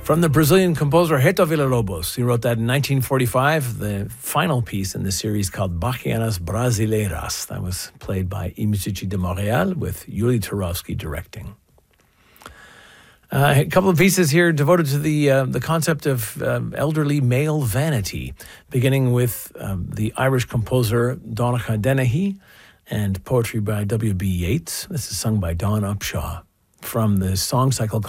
From the Brazilian composer Reto Villa-Lobos. He wrote that in 1945, the final piece in the series called Bachianas Brasileiras. That was played by I Musici di Montréal with Yuli Turovsky directing. A couple of pieces here devoted to the concept of elderly male vanity, beginning with the Irish composer Donnacha Dennehy and poetry by W.B. Yeats. This is sung by Don Upshaw from the song cycle